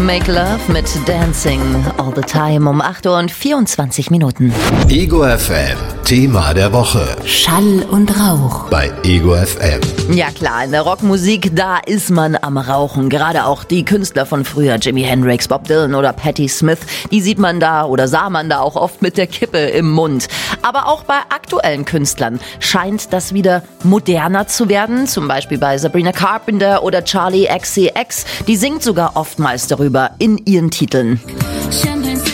Make Love mit Dancing All the Time um 8:24 Minuten. Ego FM, Thema der Woche. Schall und Rauch. Bei Ego FM. Ja klar, in der Rockmusik, da ist man am Rauchen. Gerade auch die Künstler von früher, Jimi Hendrix, Bob Dylan oder Patti Smith, die sieht man da oder sah man da auch oft mit der Kippe im Mund. Aber auch bei aktuellen Künstlern scheint das wieder moderner zu werden. Zum Beispiel bei Sabrina Carpenter oder Charli XCX. Die singt sogar oftmals darüber in ihren Titeln. Champagne